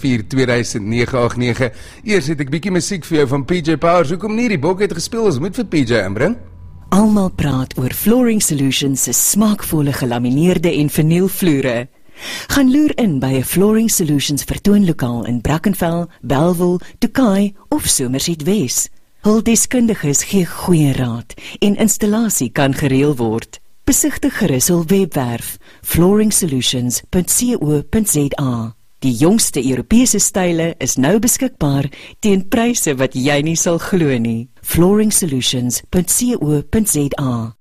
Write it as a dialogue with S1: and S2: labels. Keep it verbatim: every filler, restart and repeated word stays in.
S1: vier twee nege agt nege. Eers het ek bietjie musiek vir jou van P J Powers. Hoekom nie die bok het gespeel, ons moet vir P J inbring.
S2: Almal praat oor Flooring Solutions se smaakvolle gelamineerde en vernielvloere. Gaan loer in by 'n Flooring Solutions vertoonlokaal in Brackenfell, Bellville, Tokai of Somerset Wes. Hul deskundiges gee goeie raad en installasie kan gereël word. Besigtig gerus hul webwerf flooring solutions punt co punt za. Die jongste Europese style is nou beskikbaar teen pryse wat jy nie sal glo nie. flooring solutions punt co punt za